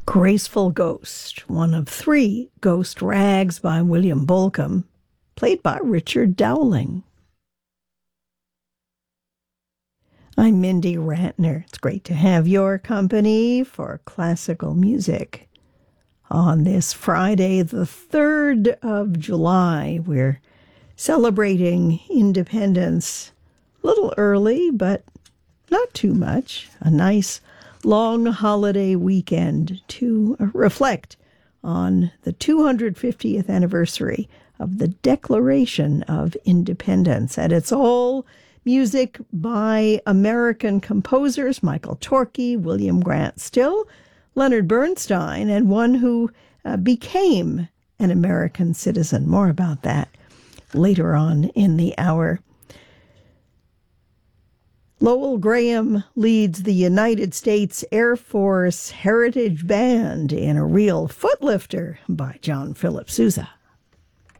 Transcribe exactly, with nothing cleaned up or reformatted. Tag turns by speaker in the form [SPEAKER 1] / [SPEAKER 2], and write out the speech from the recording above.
[SPEAKER 1] Graceful Ghost, one of three Ghost Rags by William Bolcom, played by Richard Dowling. I'm Mindy Ratner. It's great to have your company for classical music. On this Friday, the third of July, we're celebrating independence a little early, but not too much. A nice long holiday weekend to reflect on the two hundred fiftieth anniversary of the Declaration of Independence. And it's all music by American composers, Michael Torke, William Grant Still, Leonard Bernstein, and one who uh, became an American citizen. More about that later on in the hour. Lowell Graham leads the United States Air Force Heritage Band in a real footlifter by John Philip Sousa.